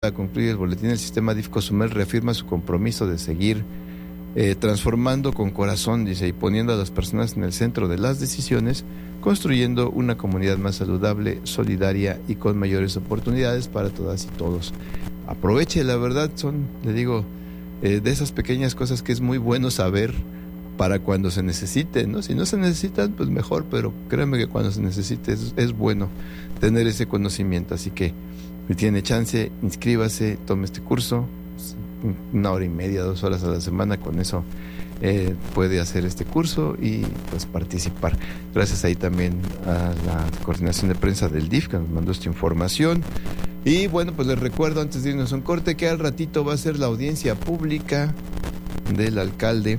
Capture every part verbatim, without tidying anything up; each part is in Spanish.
Concluye el boletín. El sistema D I F Cozumel reafirma su compromiso de seguir eh, transformando con corazón, dice, y poniendo a las personas en el centro de las decisiones, construyendo una comunidad más saludable, solidaria y con mayores oportunidades para todas y todos. Aproveche, la verdad, son, le digo, eh, de esas pequeñas cosas que es muy bueno saber para cuando se necesite, ¿no? Si no se necesitan, pues mejor, pero créanme que cuando se necesite es, es bueno tener ese conocimiento, así que si tiene chance, inscríbase, tome este curso, una hora y media, dos horas a la semana, con eso eh, puede hacer este curso y pues participar. Gracias ahí también a la coordinación de prensa del D I F que nos mandó esta información. Y bueno, pues les recuerdo antes de irnos a un corte que al ratito va a ser la audiencia pública del alcalde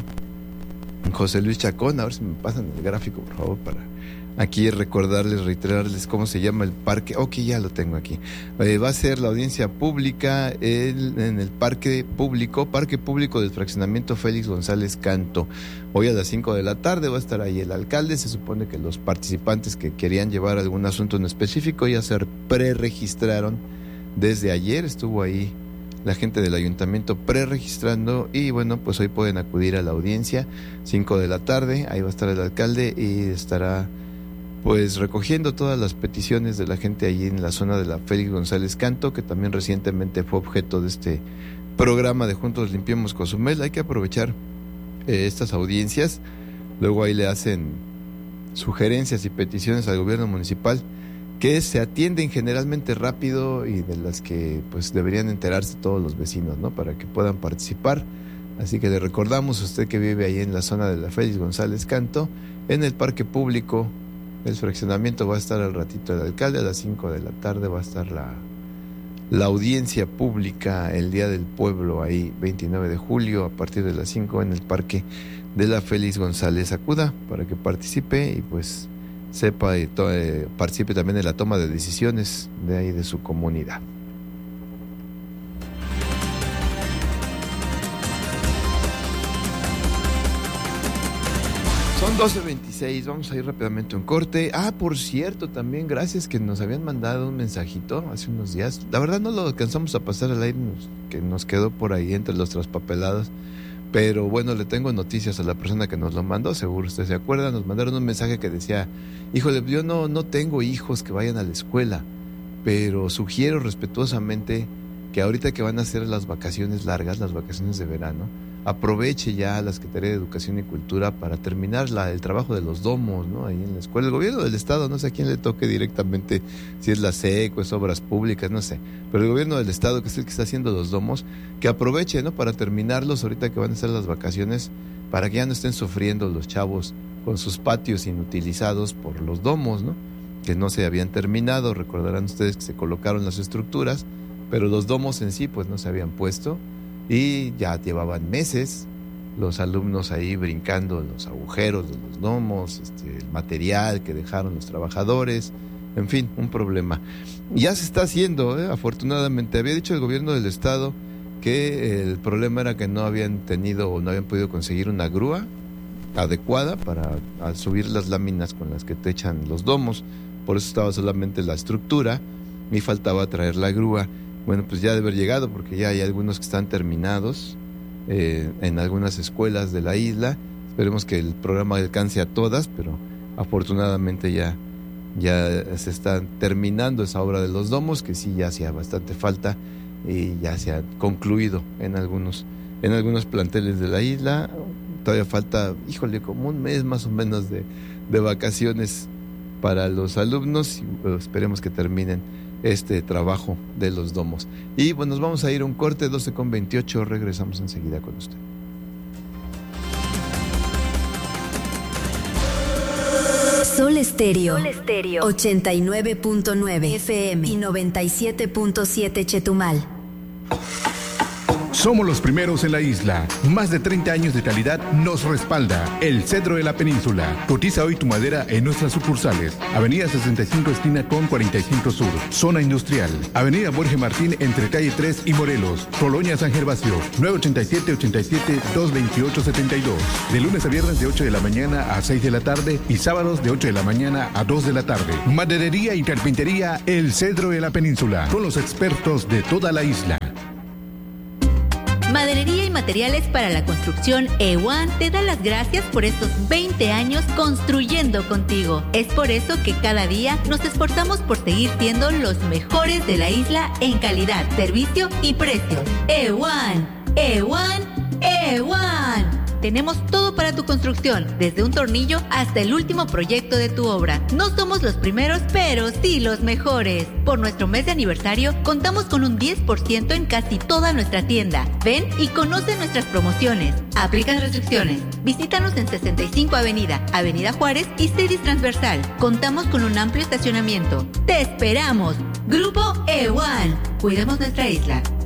José Luis Chacón. A ver si me pasan el gráfico, por favor, para aquí recordarles, reiterarles cómo se llama el parque. Ok, ya lo tengo aquí. Eh, va a ser la audiencia pública el, en el parque público, parque público del fraccionamiento Félix González Canto. Hoy a las cinco de la tarde va a estar ahí el alcalde. Se supone que los participantes que querían llevar algún asunto en específico ya se preregistraron desde ayer. Estuvo ahí la gente del ayuntamiento preregistrando y bueno, pues hoy pueden acudir a la audiencia, cinco de la tarde. Ahí va a estar el alcalde y estará pues recogiendo todas las peticiones de la gente allí en la zona de la Félix González Canto, que también recientemente fue objeto de este programa de Juntos Limpiemos Cozumel. Hay que aprovechar eh, estas audiencias, luego ahí le hacen sugerencias y peticiones al gobierno municipal que se atienden generalmente rápido y de las que pues deberían enterarse todos los vecinos, ¿no? Para que puedan participar. Así que le recordamos a usted que vive ahí en la zona de la Félix González Canto, en el parque público. El fraccionamiento va a estar al ratito del alcalde, a las cinco de la tarde va a estar la, la audiencia pública, el Día del Pueblo, ahí veintinueve de julio, a partir de las cinco en el parque de la Félix González. Acuda para que participe y pues sepa y to- eh, participe también en la toma de decisiones de ahí de su comunidad. Son doce veintiséis, vamos a ir rápidamente a un corte. Ah, por cierto, también gracias que nos habían mandado un mensajito hace unos días. La verdad no lo alcanzamos a pasar al aire, nos, que nos quedó por ahí entre los traspapelados. Pero bueno, le tengo noticias a la persona que nos lo mandó, seguro usted se acuerda. Nos mandaron un mensaje que decía, híjole, yo no, no tengo hijos que vayan a la escuela, pero sugiero respetuosamente que ahorita que van a hacer las vacaciones largas, las vacaciones de verano, aproveche ya la Secretaría de Educación y Cultura para terminar la, el trabajo de los domos, ¿no? Ahí en la escuela. El gobierno del estado, no sé a quién le toque directamente, si es la SEC o es Obras Públicas, no sé. Pero el gobierno del estado, que es el que está haciendo los domos, que aproveche, ¿no? Para terminarlos ahorita que van a ser las vacaciones, para que ya no estén sufriendo los chavos con sus patios inutilizados por los domos, ¿no? Que no se habían terminado. Recordarán ustedes que se colocaron las estructuras, pero los domos en sí, pues no se habían puesto. Y ya llevaban meses los alumnos ahí brincando los agujeros de los domos, este, el material que dejaron los trabajadores, en fin, un problema. Ya se está haciendo, ¿eh? Afortunadamente. Había dicho el gobierno del estado que el problema era que no habían tenido o no habían podido conseguir una grúa adecuada para subir las láminas con las que techan los domos. Por eso estaba solamente la estructura y faltaba traer la grúa. Bueno, pues ya debe haber llegado, porque ya hay algunos que están terminados eh, en algunas escuelas de la isla. Esperemos que el programa alcance a todas, pero afortunadamente ya, ya se está terminando esa obra de los domos, que sí ya hacía bastante falta y ya se ha concluido en algunos, en algunos planteles de la isla. Todavía falta, híjole, como un mes más o menos de, de vacaciones para los alumnos y bueno, esperemos que terminen este trabajo de los domos. Y bueno, nos vamos a ir a un corte, doce con veintiocho, regresamos enseguida con usted. Sol Estéreo, Sol Estéreo, ochenta y nueve punto nueve F M y noventa y siete punto siete Chetumal. Somos los primeros en la isla. Más de treinta años de calidad nos respalda. El Cedro de la Península. Cotiza hoy tu madera en nuestras sucursales. Avenida sesenta y cinco esquina con cuarenta y cinco Sur. Zona Industrial. Avenida Borges Martín entre calle tres y Morelos. Colonia San Gervasio. nueve ocho siete, ocho siete, dos dos ocho, siete dos. De lunes a viernes de ocho de la mañana a seis de la tarde y sábados de ocho de la mañana a dos de la tarde. Maderería y carpintería El Cedro de la Península. Con los expertos de toda la isla. Maderería y materiales para la construcción E uno te da las gracias por estos veinte años construyendo contigo. Es por eso que cada día nos esforzamos por seguir siendo los mejores de la isla en calidad, servicio y precio. E uno, E uno, E uno. Tenemos todo para tu construcción, desde un tornillo hasta el último proyecto de tu obra. No somos los primeros, pero sí los mejores. Por nuestro mes de aniversario, contamos con un diez por ciento en casi toda nuestra tienda. Ven y conoce nuestras promociones. Aplican restricciones. Visítanos en sesenta y cinco Avenida, Avenida Juárez y Cedis Transversal. Contamos con un amplio estacionamiento. ¡Te esperamos! Grupo E uno. Cuidemos nuestra isla.